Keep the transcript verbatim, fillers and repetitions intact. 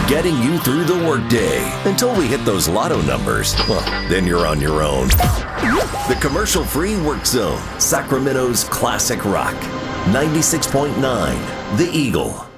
getting you through the workday until we hit those lotto numbers. Well, then you're on your own. The commercial-free Work Zone, Sacramento's classic rock. ninety-six point nine, The Eagle.